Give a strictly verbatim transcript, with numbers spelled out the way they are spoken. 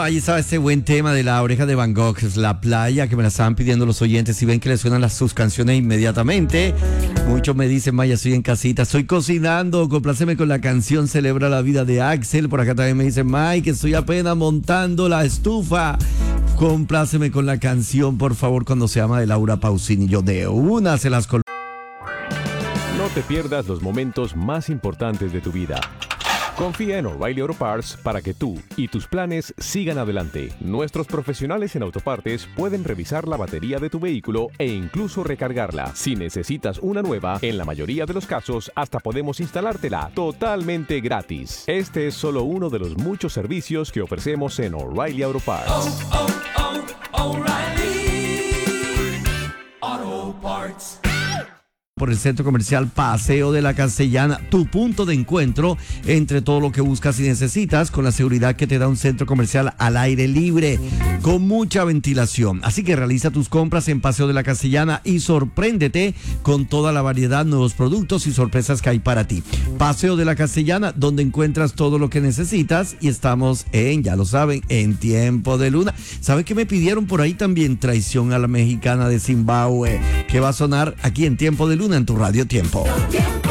ahí estaba este buen tema de La Oreja de Van Gogh, es La Playa, que me la estaban pidiendo los oyentes y ven que les suenan las, sus canciones inmediatamente. Muchos me dicen, Maya, estoy en casita, estoy cocinando, compláceme con la canción Celebra la Vida de Axel. Por acá también me dicen, May, que estoy apenas montando la estufa. Compláceme con la canción, por favor, Cuando se ama, de Laura Pausini. Yo de una se las coloco. No te pierdas los momentos más importantes de tu vida. Confía en O'Reilly Auto Parts para que tú y tus planes sigan adelante. Nuestros profesionales en autopartes pueden revisar la batería de tu vehículo e incluso recargarla. Si necesitas una nueva, en la mayoría de los casos hasta podemos instalártela totalmente gratis. Este es solo uno de los muchos servicios que ofrecemos en O'Reilly Auto Parts. Oh, oh, oh, O'Reilly Auto Parts. Por el Centro Comercial Paseo de la Castellana, tu punto de encuentro entre todo lo que buscas y necesitas, con la seguridad que te da un centro comercial al aire libre, con mucha ventilación. Así que realiza tus compras en Paseo de la Castellana y sorpréndete con toda la variedad, nuevos productos y sorpresas que hay para ti. Paseo de la Castellana, donde encuentras todo lo que necesitas, y estamos en, ya lo saben, en Tiempo de Luna. ¿Saben qué me pidieron por ahí también? Traición a la Mexicana de Zimbabue, que va a sonar aquí en Tiempo de Luna, en tu Radio Tiempo.